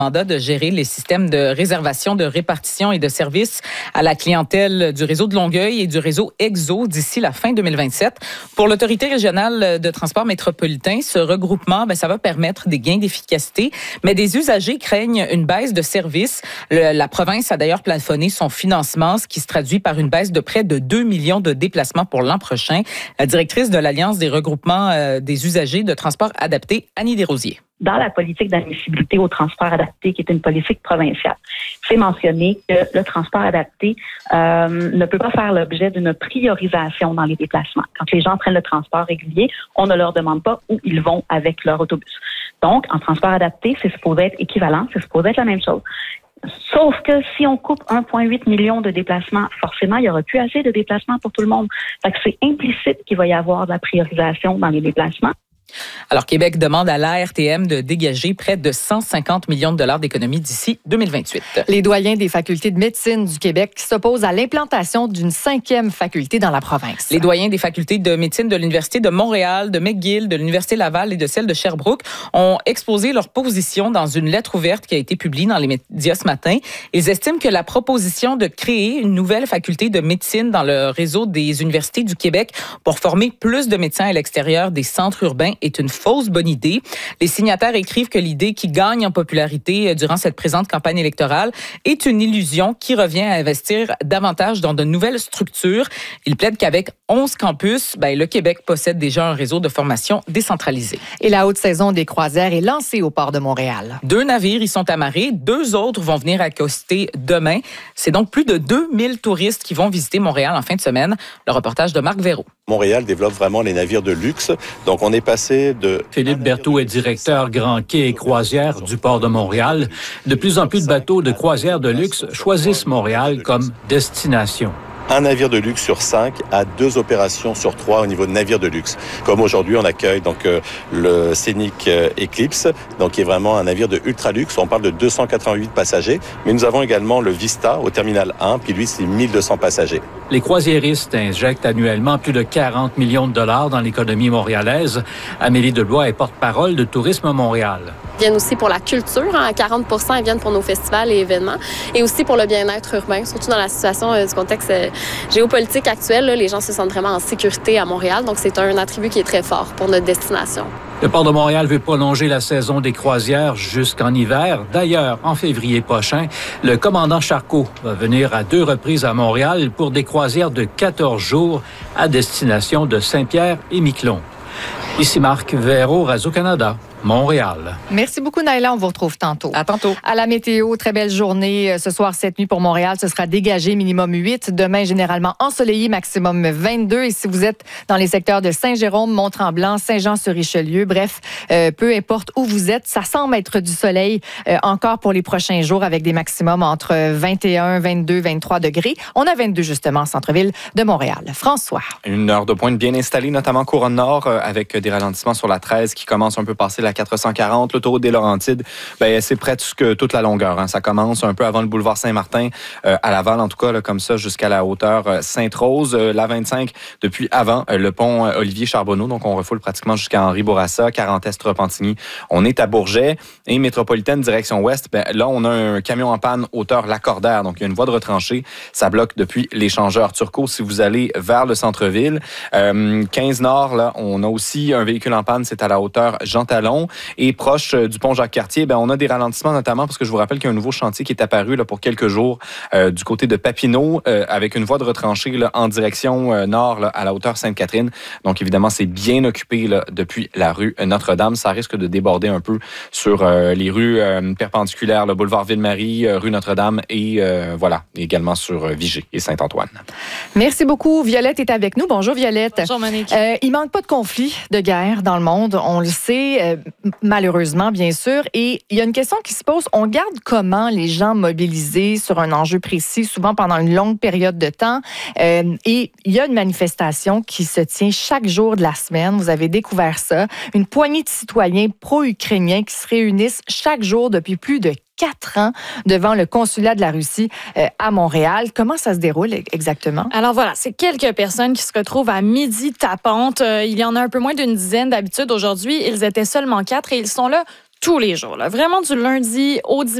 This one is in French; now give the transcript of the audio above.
mandat de gérer les systèmes de réservation, de répartition et de services à la clientèle du réseau de Longueuil et du réseau EXO d'ici la fin 2027. Pour l'Autorité régionale de transport métropolitain, ce regroupement, ça va permettre des gains d'efficacité, mais des usagers craignent une baisse de services. La province a d'ailleurs plafonné son financement, ce qui se traduit par une baisse de près de 2 millions de déplacements pour l'an prochain. La directrice de l'Alliance des regroupements des usagers de transport adapté, Annie Desrosiers. Dans la politique d'admissibilité au transport adapté, qui est une politique provinciale, c'est mentionné que le transport adapté ne peut pas faire l'objet d'une priorisation dans les déplacements. Quand les gens prennent le transport régulier, on ne leur demande pas où ils vont avec leur autobus. Donc, en transport adapté, c'est supposé être équivalent, c'est supposé être la même chose. Sauf que si on coupe 1,8 million de déplacements, forcément, il n'y aura plus assez de déplacements pour tout le monde. Fait que c'est implicite qu'il va y avoir de la priorisation dans les déplacements. Alors, Québec demande à l'ARTM de dégager près de 150 millions de dollars d'économies d'ici 2028. Les doyens des facultés de médecine du Québec s'opposent à l'implantation d'une 5e faculté dans la province. Les doyens des facultés de médecine de l'Université de Montréal, de McGill, de l'Université Laval et de celle de Sherbrooke ont exposé leur position dans une lettre ouverte qui a été publiée dans les médias ce matin. Ils estiment que la proposition de créer une nouvelle faculté de médecine dans le réseau des universités du Québec pour former plus de médecins à l'extérieur des centres urbains est une fausse bonne idée. Les signataires écrivent que l'idée qui gagne en popularité durant cette présente campagne électorale est une illusion qui revient à investir davantage dans de nouvelles structures. Ils plaident qu'avec 11 campus, le Québec possède déjà un réseau de formation décentralisé. Et la haute saison des croisières est lancée au port de Montréal. 2 navires y sont amarrés, 2 autres vont venir accoster demain. C'est donc plus de 2000 touristes qui vont visiter Montréal en fin de semaine. Le reportage de Marc Véraud. Montréal développe vraiment les navires de luxe. Donc, on est passé de... Philippe Berthaud est directeur Grand Quai et Croisières du port de Montréal. De plus en plus de bateaux de croisière de luxe choisissent Montréal comme destination. Un navire de luxe sur 5 a 2 opérations sur 3 au niveau de navire de luxe. Comme aujourd'hui, on accueille donc le Scénic Eclipse, donc qui est vraiment un navire de ultra luxe. On parle de 288 passagers, mais nous avons également le Vista au terminal 1, puis lui, c'est 1200 passagers. Les croisiéristes injectent annuellement plus de 40 millions de dollars dans l'économie montréalaise. Amélie Debois est porte-parole de Tourisme Montréal. Ils viennent aussi pour la culture, 40 % ils viennent pour nos festivals et événements, et aussi pour le bien-être urbain, surtout dans la situation du contexte géopolitique actuel. Les gens se sentent vraiment en sécurité à Montréal, donc c'est un attribut qui est très fort pour notre destination. Le port de Montréal veut prolonger la saison des croisières jusqu'en hiver. D'ailleurs, en février prochain, le commandant Charcot va venir à 2 reprises à Montréal pour des croisières de 14 jours à destination de Saint-Pierre et Miquelon. Ici Marc Véraud, Radio-Canada. Montréal. Merci beaucoup, Naïla. On vous retrouve tantôt. À tantôt. À la météo, très belle journée. Ce soir, cette nuit pour Montréal, ce sera dégagé, minimum 8. Demain, généralement ensoleillé, maximum 22. Et si vous êtes dans les secteurs de Saint-Jérôme, Mont-Tremblant, Saint-Jean-sur-Richelieu, bref, peu importe où vous êtes, ça semble être du soleil encore pour les prochains jours avec des maximums entre 21, 22, 23 degrés. On a 22 justement en centre-ville de Montréal. François. Une heure de pointe bien installée, notamment couronne nord, avec des ralentissements sur la 13 qui commence un peu passer la 440, l'autoroute des Laurentides, c'est presque toute la longueur. Ça commence un peu avant le boulevard Saint-Martin, à Laval en tout cas, là, comme ça, jusqu'à la hauteur Sainte-Rose. La 25, depuis avant le pont Olivier-Charbonneau, donc on refoule pratiquement jusqu'à Henri-Bourassa, 40 Est-Repentigny. On est à Bourget et métropolitaine direction ouest. Là, on a un camion en panne hauteur Lacordaire, donc il y a une voie de retranchée. Ça bloque depuis l'échangeur Turcot si vous allez vers le centre-ville. 15 Nord, là, on a aussi un véhicule en panne, c'est à la hauteur Jean Talon. Et proche du pont Jacques-Cartier, on a des ralentissements, notamment parce que je vous rappelle qu'il y a un nouveau chantier qui est apparu là, pour quelques jours du côté de Papineau, avec une voie de retranchée là, en direction nord là, à la hauteur Sainte-Catherine. Donc, évidemment, c'est bien occupé là, depuis la rue Notre-Dame. Ça risque de déborder un peu sur les rues perpendiculaires, le boulevard Ville-Marie, rue Notre-Dame et voilà, également sur Vigée et Saint-Antoine. Merci beaucoup. Violette est avec nous. Bonjour, Violette. Bonjour, Monique. Il manque pas de conflits, de guerre dans le monde. On le sait, malheureusement, bien sûr. Et il y a une question qui se pose. On garde comment les gens mobilisés sur un enjeu précis, souvent pendant une longue période de temps. Et il y a une manifestation qui se tient chaque jour de la semaine. Vous avez découvert ça. Une poignée de citoyens pro-ukrainiens qui se réunissent chaque jour depuis plus de 4 ans devant le consulat de la Russie à Montréal. Comment ça se déroule exactement? Alors voilà, c'est quelques personnes qui se retrouvent à midi tapante. Il y en a un peu moins d'une dizaine d'habitude. Aujourd'hui, ils étaient seulement 4 et ils sont là tous les jours. Là. Vraiment du lundi au dimanche.